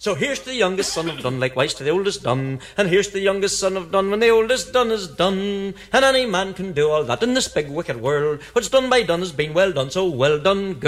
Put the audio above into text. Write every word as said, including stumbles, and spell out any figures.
So here's to the youngest son of Dun, likewise to the oldest Dun, and here's to the youngest son of Dun when the oldest Dun is done. And any man can do all that in this big wicked world. What's done by Dun has been well done, so well done, good.